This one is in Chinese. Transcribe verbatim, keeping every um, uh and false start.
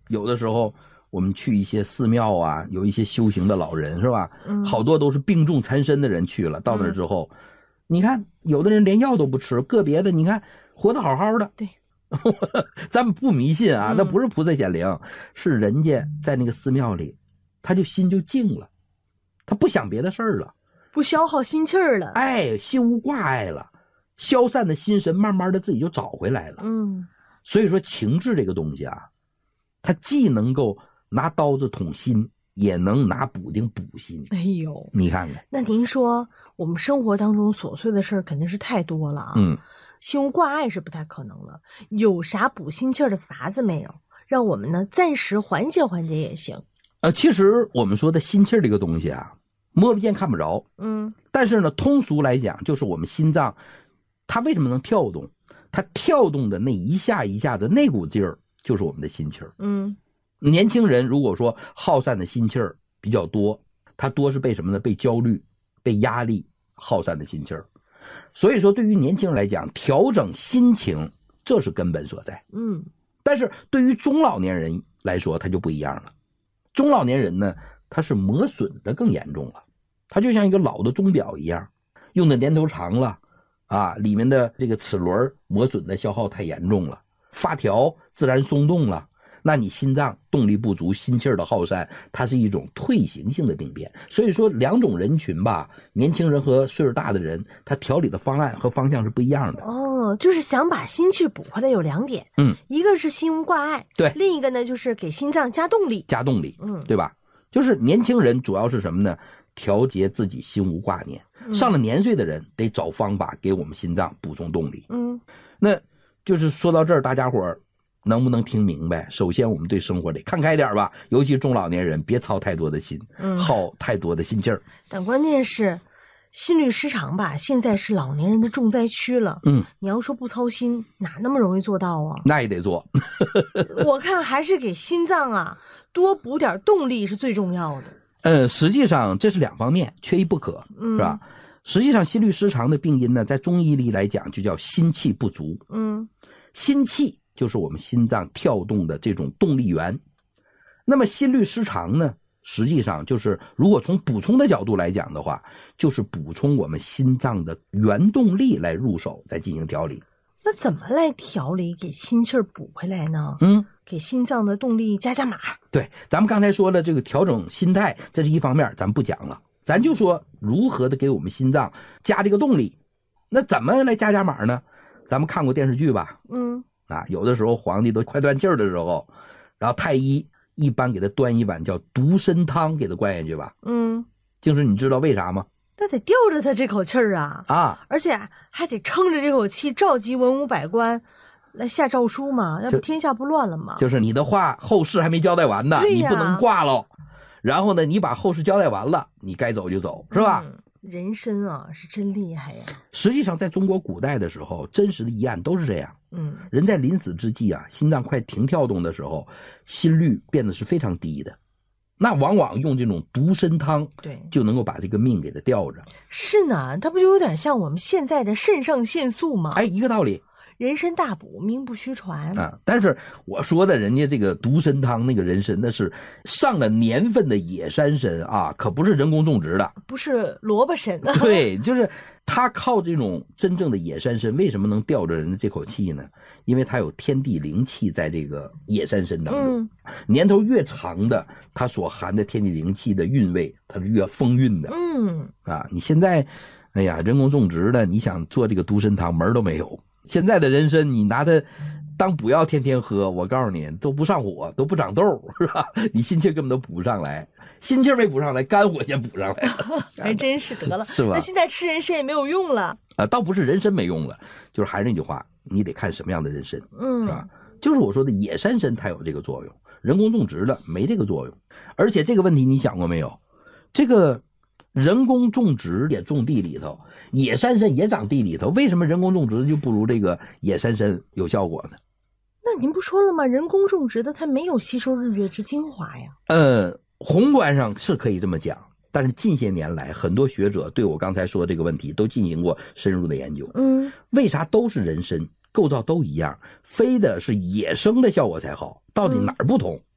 有的时候我们去一些寺庙啊，有一些修行的老人是吧？ 嗯， 好多都是病重缠身的人去了，到那之后，嗯、你看有的人连药都不吃，个别的你看活得好好的。 对， 咱们不迷信啊， 嗯、 那不是菩萨显灵，是人家在那个寺庙里，他就心就静了，他不想别的事儿了， 不消耗心气儿了， 哎，心无挂碍了，消散的心神慢慢的自己就找回来了。 嗯， 所以说情志这个东西啊，它既能够拿刀子捅心，也能拿补丁补心。 哎呦， 你看看， 那您说我们生活当中琐碎的事儿肯定是太多了啊， 嗯， 心无挂碍是不太可能了，有啥补心气儿的法子没有？让我们呢暂时缓解缓解也行。 呃，其实我们说的心气儿这个东西啊，摸不见看不着， 嗯， 但是呢，通俗来讲，就是我们心脏，它为什么能跳动？它跳动的那一下一下的那股劲儿，就是我们的心气儿。 嗯， 年轻人如果说耗散的心气儿比较多，他多是被什么呢？被焦虑、被压力耗散的心气儿。所以说，对于年轻人来讲，调整心情这是根本所在。 嗯， 但是对于中老年人来说，他就不一样了。中老年人呢，他是磨损的更严重了，他就像一个老的钟表一样，用的年头长了啊，里面的这个齿轮磨损的消耗太严重了，发条自然松动了，那你心脏动力不足，心气儿的耗散，它是一种退行性的病变。所以说两种人群吧，年轻人和岁数大的人，他调理的方案和方向是不一样的。 哦，就是想把心气补回来有两点， 嗯， 一个是心无挂碍， 对， 另一个呢就是给心脏加动力， 加动力， 嗯， 对吧？就是年轻人主要是什么呢？调节自己心无挂念。上了年岁的人得找方法给我们心脏补充动力。 嗯， 那就是说到这儿，大家伙儿能不能听明白？首先我们对生活得看开点吧，尤其中老年人别操太多的心， 嗯， 耗太多的心气儿。 但关键是心律失常吧，现在是老年人的重灾区了。 嗯， 你要说不操心，哪那么容易做到啊？ 那也得做。 我看还是给心脏啊多补点动力是最重要的。 呃，实际上这是两方面，缺一不可， 嗯， 是吧？实际上心律失常的病因呢，在中医里来讲就叫心气不足。 嗯， 心气就是我们心脏跳动的这种动力源。那么心律失常呢，实际上就是如果从补充的角度来讲的话，就是补充我们心脏的原动力来入手，再进行调理。 那怎么来调理给心气儿补回来呢？ 嗯， 给心脏的动力加加码。 对，咱们刚才说了这个调整心态，这是一方面，咱不讲了，咱就说如何的给我们心脏加这个动力。那怎么来加加码呢？咱们看过电视剧吧？ 嗯， 啊，有的时候皇帝都快断气儿的时候，然后太医一般给他端一碗叫独参汤给他灌下去吧。 嗯， 净是你知道为啥吗？ 那得吊着他这口气儿啊！ 啊， 而且还得撑着这口气召集文武百官来下诏书嘛，要不天下不乱了嘛。 就是你的话后事还没交代完呢，你不能挂了。然后呢，你把后事交代完了，你该走就走，是吧？ 嗯，人参啊，是真厉害呀！ 实际上，在中国古代的时候，真实的疑案都是这样。 嗯， 人在临死之际啊，心脏快停跳动的时候，心率变得是非常低的。那往往用这种独参汤， 对， 就能够把这个命给它吊着。 是呢，它不就有点像我们现在的肾上腺素吗？ 哎，一个道理。 人参大补，名不虚传啊！但是我说的人家这个独参汤那个人参，那是上了年份的野山参啊，可不是人工种植的， 不是萝卜参。 对，就是他靠这种真正的野山参，为什么能吊着人的这口气呢？因为它有天地灵气在这个野山参当中， 嗯、 年头越长的，它所含的天地灵气的韵味，它是越丰韵的。 嗯， 啊，你现在，哎呀，人工种植的，你想做这个独参汤门都没有。现在的人参，你拿它当补药天天喝，我告诉你都不上火，都不长痘，是吧？你心气根本都补不上来，心气没补上来，肝火先补上来了， 还真是得了， 是吧？ 那现在吃人参也没有用了啊，倒不是人参没用了，就是还是那句话，你得看什么样的人参， 嗯， 是吧？就是我说的野山参才有这个作用，人工种植的没这个作用。而且这个问题你想过没有？这个人工种植也种地里头，野山参也长地里头，为什么人工种植就不如这个野山参有效果呢？ 那您不说了吗？人工种植的它没有吸收日月之精华呀。 呃，宏观上是可以这么讲，但是近些年来，很多学者对我刚才说的这个问题都进行过深入的研究。 嗯， 为啥都是人参，构造都一样，非得是野生的效果才好？到底哪儿不同？